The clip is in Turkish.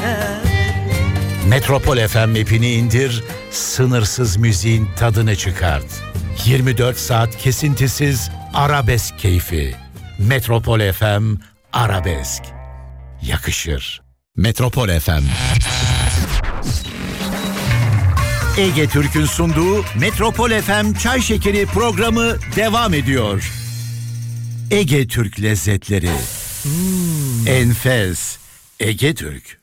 Metropol FM app'ini indir, sınırsız müziğin tadını çıkart. 24 saat kesintisiz arabesk keyfi. Metropol FM Arabesk. Yakışır. Metropol FM. Ege Türk'ün sunduğu Metropol FM Çay Şekeri programı devam ediyor. Ege Türk lezzetleri. Enfes. Ege Türk.